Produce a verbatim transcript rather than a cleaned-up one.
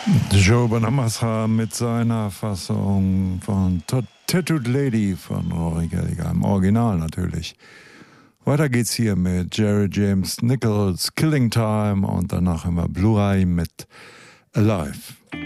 Joe Bonamassa mit seiner Fassung von Tattooed Lady von Rory Gallagher, im Original natürlich. Weiter geht's hier mit Jerry James Nichols, Killing Time, und danach immer Blue Eye mit Alive.